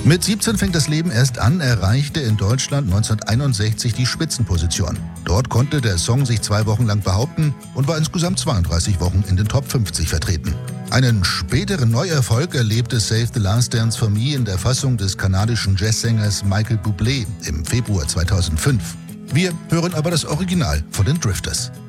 Mit 17 fängt das Leben erst an, erreichte in Deutschland 1961 die Spitzenposition. Dort konnte der Song sich 2 Wochen lang behaupten und war insgesamt 32 Wochen in den Top 50 vertreten. Einen späteren Neuerfolg erlebte Save the Last Dance for Me in der Fassung des kanadischen Jazzsängers Michael Bublé im Februar 2005. Wir hören aber das Original von den Drifters.